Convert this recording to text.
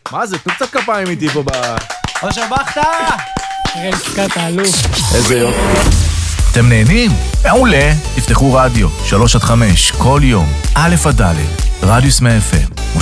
מה זה? תנו קצת כפיים איתי פה אושר בכתה! רזקת האלוף. איזה יופי. אתם נהנים? מעולה. תפתחו רדיו 3-5 כל יום, א' עד ד', רדיוס מ-FM.